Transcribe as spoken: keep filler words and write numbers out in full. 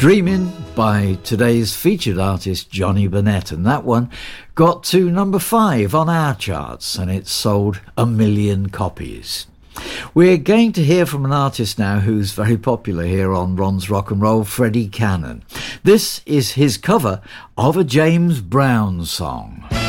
Dreamin' by today's featured artist Johnny Burnett, and that one got to number five on our charts and it sold a million copies. We're going to hear from an artist now who's very popular here on Ron's Rock and Roll, Freddie Cannon. This is his cover of a James Brown song.